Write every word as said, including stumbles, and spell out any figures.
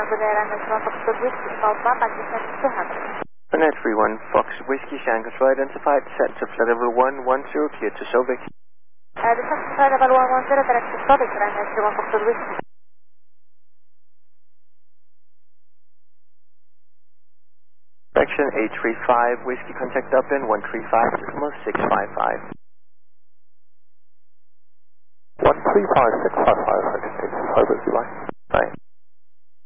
Bulgaria National Foxtrot Whiskey, southbound, descent two hundred. Net three one Fox Whiskey, Shan control identified, set to flight level one one zero, clear to Sobek. Uh, descent to flight level one one zero, direct to Sobek, Net three one Foxtrot Whiskey. Section eight three five, Whiskey, contact Dublin, one three five, decimal six five five. one three five, six five five, section eight three five, Whiskey, bye. Bye.